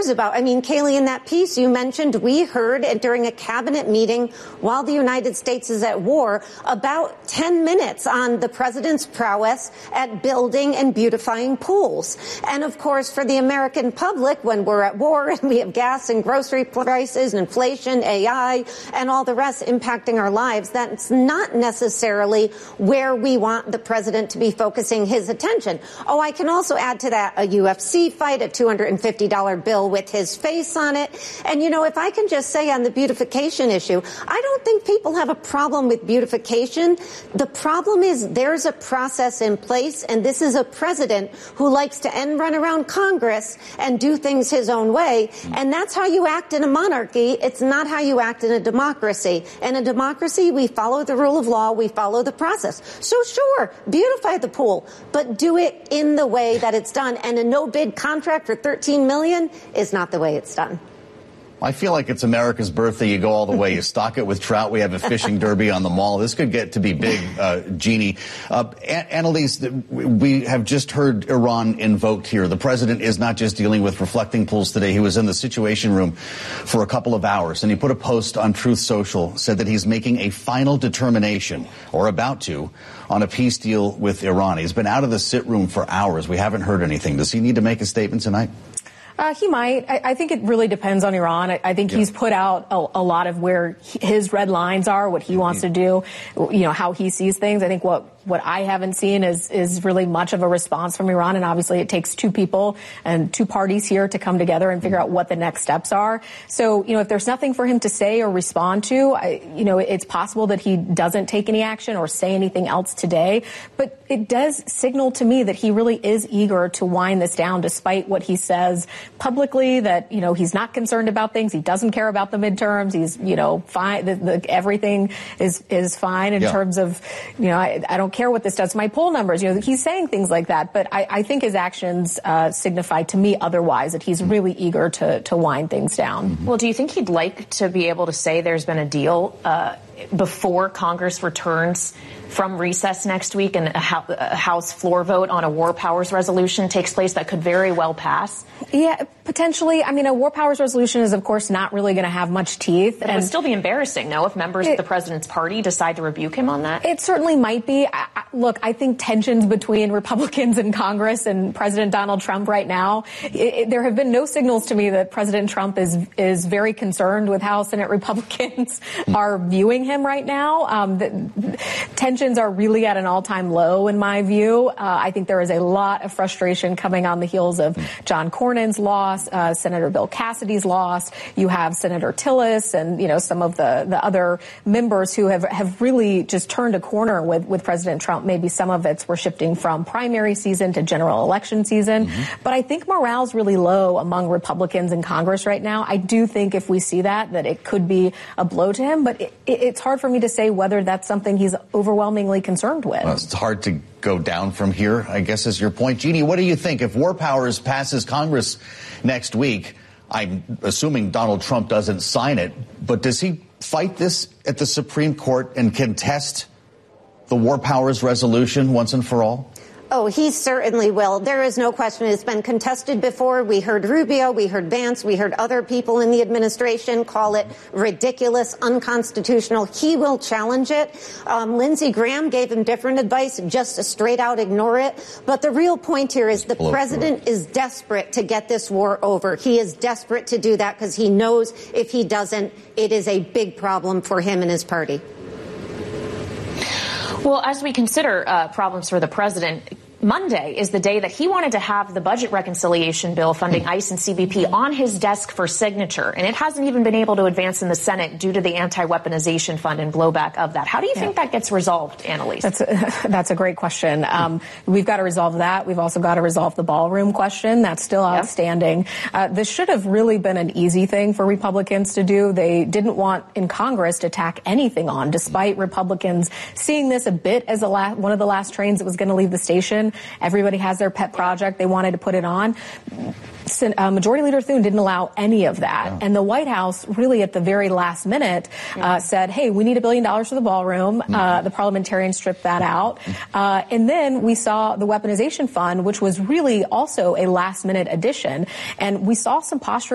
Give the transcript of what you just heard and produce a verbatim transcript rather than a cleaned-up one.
cares about? I mean, Kayleigh, in that piece you mentioned, we heard during a cabinet meeting while the United States is at war about ten minutes on the president's prowess at building and beautifying pools. And of course, for the American public, when we're at war and we have gas and grocery prices and inflation, A I, and all the rest impacting our lives, that's not necessarily where we want the president to be focusing his attention. Oh, I can also add to that a U F C fight, a two hundred fifty dollar bill with his face on it. And, you know, if I can just say on the beautification issue, I don't think people have a problem with beautification. The problem is there's a process in place, and this is a president who likes to end run around Congress and do things his own way. And that's how you act in a monarchy. It's not how you act in a democracy. In a democracy, we follow the rule of law. We follow the process. So sure, beautify the pool, but do it in the way that it's done. And a no-bid contract for thirteen million dollars is not the way it's done. I feel like it's America's birthday. You go all the way. You stock it with trout. We have a fishing derby on the mall. This could get to be big, uh, Jeannie. Uh, Annalise, we have just heard Iran invoked here. The president is not just dealing with reflecting pools today. He was in the Situation Room for a couple of hours, and he put a post on Truth Social, said that he's making a final determination, or about to, on a peace deal with Iran. He's been out of the sit room for hours. We haven't heard anything. Does he need to make a statement tonight? Uh, he might. I, I think it really depends on Iran. I, I think yeah. he's put out a, a lot of where his red lines are, what he wants to do, you know, how he sees things. I think what what I haven't seen is is really much of a response from Iran. And obviously it takes two people and two parties here to come together and figure out what the next steps are. So, you know, if there's nothing for him to say or respond to, I, you know, it's possible that he doesn't take any action or say anything else today. But it does signal to me that he really is eager to wind this down, despite what he says publicly, that, you know, he's not concerned about things. He doesn't care about the midterms. He's, you know, fine. The, the, everything is, is fine in yeah. terms of, you know, I, I don't care what this does to my poll numbers. You know, he's saying things like that, but I, I think his actions uh, signify to me otherwise, that he's really eager to, to wind things down. Mm-hmm. Well, do you think he'd like to be able to say there's been a deal uh, before Congress returns from recess next week and a, ho- a House floor vote on a war powers resolution takes place that could very well pass? Yeah, potentially. I mean, a war powers resolution is, of course, not really going to have much teeth. But it would still be embarrassing, no, if members it, of the president's party decide to rebuke him on that? It certainly might be. I, I, look, I think tensions between Republicans in Congress and President Donald Trump right now, it, it, there have been no signals to me that President Trump is is very concerned with how Senate Republicans are viewing him right now. Um, the, tensions are really at an all-time low, in my view. Uh, I think there is a lot of frustration coming on the heels of John Cornyn's loss, uh, Senator Bill Cassidy's loss. You have Senator Tillis and, you know, some of the, the other members who have, have really just turned a corner with, with President Trump. Maybe some of it's we're shifting from primary season to general election season. Mm-hmm. But I think morale's really low among Republicans in Congress right now. I do think if we see that, that it could be a blow to him. But it, it's hard for me to say whether that's something he's overwhelmingly concerned with. Well, it's hard to go down from here, I guess is your point. Jeannie, what do you think? If War Powers passes Congress next week, I'm assuming Donald Trump doesn't sign it, but does he fight this at the Supreme Court and contest the War Powers resolution once and for all? Oh, he certainly will. There is no question. It's been contested before. We heard Rubio, we heard Vance, we heard other people in the administration call it ridiculous, unconstitutional. He will challenge it. Um, Lindsey Graham gave him different advice, just to straight out ignore it. But the real point here is the president is desperate to get this war over. He is desperate to do that because he knows if he doesn't, it is a big problem for him and his party. Well, as we consider uh, problems for the president, Monday is the day that he wanted to have the budget reconciliation bill funding ICE and C B P on his desk for signature. And it hasn't even been able to advance in the Senate due to the anti-weaponization fund and blowback of that. How do you yeah. think that gets resolved, Annalise? That's a, that's a great question. Um, we've got to resolve that. We've also got to resolve the ballroom question. That's still outstanding. Yep. Uh, this should have really been an easy thing for Republicans to do. They didn't want in Congress to tack anything on, despite Republicans seeing this a bit as a la- one of the last trains that was going to leave the station. Everybody has their pet project. They wanted to put it on. Uh, Majority Leader Thune didn't allow any of that. Yeah. And the White House really at the very last minute uh, yeah. said, hey, we need a billion dollars for the ballroom. Mm-hmm. Uh, the parliamentarians stripped that out. Uh, and then we saw the weaponization fund, which was really also a last minute addition. And we saw some posture